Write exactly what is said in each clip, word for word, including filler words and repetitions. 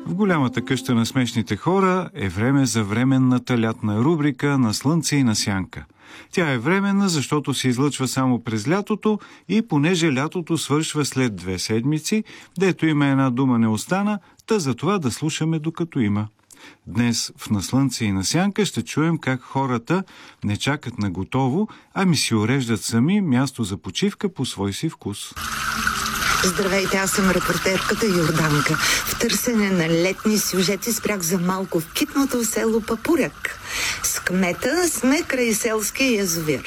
В голямата къща на смешните хора е време за временната лятна рубрика на Слънце и на Сянка. Тя е временна, защото се излъчва само през лятото и понеже лятото свършва след две седмици, дето има една дума не остана, та за това да слушаме докато има. Днес в На Слънце и на Сянка ще чуем как хората не чакат на готово, ами си уреждат сами място за почивка по свой си вкус. Здравейте, аз съм репортерката Йорданка. В търсене на летни сюжети спрях за малко в китното село Папуряк. С кмета сме край селския язовир.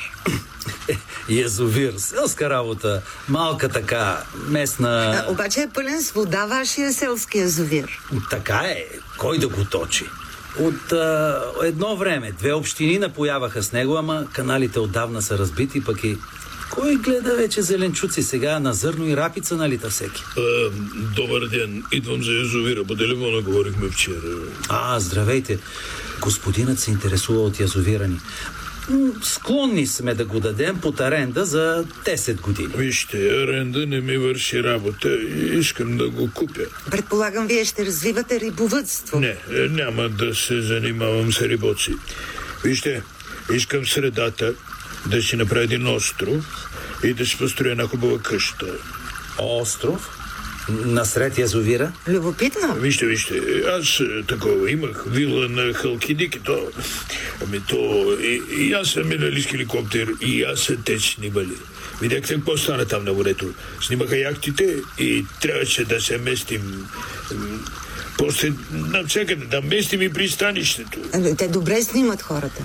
Язовир, селска работа, малка така, местна... А, обаче е пълен с вода вашия селски язовир. Така е, кой да го точи? От а, едно време две общини напояваха с него, ама каналите отдавна са разбити, пък и... Кой гледа вече зеленчуци сега на зърно и рапица налита всеки? А, добър ден, идвам за язовира, по телефона говорихме вчера. А, здравейте, господинът се интересува от язовира ни. Склонни сме да го дадем под аренда за десет години. Вижте, аренда не ми върши работа и искам да го купя. Предполагам, вие ще развивате рибовъдство. Не, няма да се занимавам с рибоци. Вижте, искам в средата да си направя един остров и да си построя една хубава къща. Остров? Насред язовира? Любопитно. Вижте, вижте, аз такова имах вила на Халкидики, то... Ами то... И, и аз съм минали с хеликоптер, и аз са те снимали. Видяхте какво стана там на морето. Снимаха яхтите и трябваше да се местим... После навсякъде да местим и пристанището. Те добре снимат хората.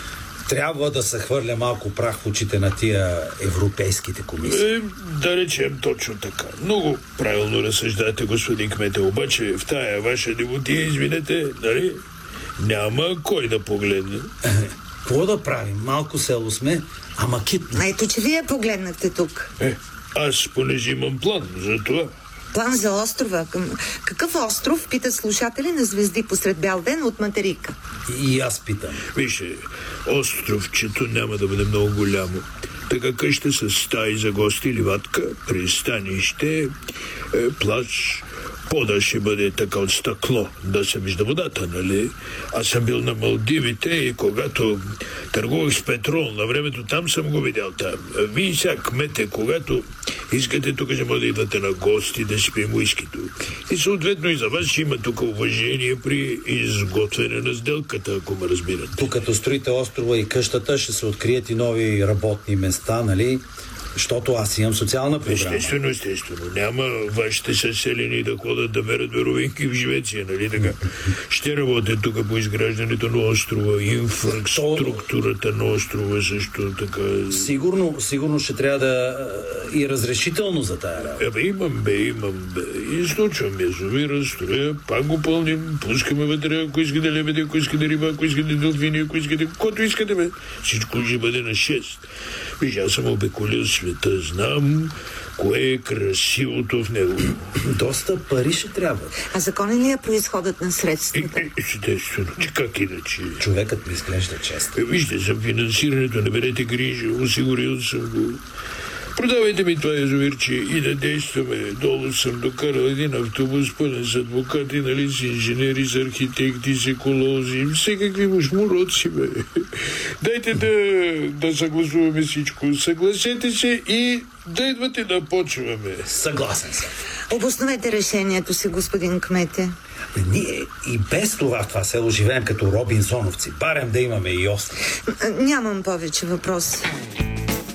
Трябва да се хвърля малко прах в очите на тия европейските комисии. Е, да речем точно така. Много правилно разсъждате, господин кмете, обаче в тая ваша девотия, извинете, нали, няма кой да погледне. Какво да правим? Малко село сме, ама китно. Ето, че вие погледнахте тук. Е, аз понеже имам план за това. План за острова. Какъв остров, питат слушатели на Звезди посред бял ден от материка? И аз питам. Вижте, островчето няма да бъде много голямо. Така къща с стаи за гости, ливадка, пристанище, е, плаж. Пода ще бъде така от стъкло, да се вижда водата, нали? Аз съм бил на Малдивите и когато търгувах с петрол на времето, там съм го видял там. Вие сега, кмете, когато искате тук ще може да идвате на гости, да си пием уискито. И съответно и за вас ще има тук уважение при изготвяне на сделката, ако ме разбирате. Тук като строите острова и къщата, ще се открият и нови работни места, нали? Защото аз имам социална програма. Естествено, естествено. Няма вашите съселени да ходят да мерят веровинки в Швеция, нали така? Ще работят тук по изграждането на острова, инфраструктурата на острова също така. Сигурно, сигурно ще трябва да и разрешително за тая работа. Абе, имам бе, имам бе. Източвам язовира, строя, пак го пълним, пускаме вътре, ако искате лебеди, ако искате риба, ако искате делфини, ако искате, каквото искате бе. Всичко ще бъде на шест. Виж, аз съм обиколил света, знам кое е красивото в него. Доста пари ще трябва. А законен ли е произходът на средствата? Естествено, че как иначе? Човекът ми изглежда чест. Вижте, за финансирането, не берете грижа, осигурил съм го. Продавайте ми това язовирче и да действаме. Долу съм докарал един автобус пълен с адвокати, нали, с инженери, с архитекти, с еколози, всекакви мушмуроци, бе. Дайте да, да съгласуваме всичко. Съгласете се и да идвате да почваме. Съгласен съм. Обосновете решението си, господин кмете. Ние и без това в това село живеем като робинзоновци. Барем да имаме и остров. Нямам повече въпроси.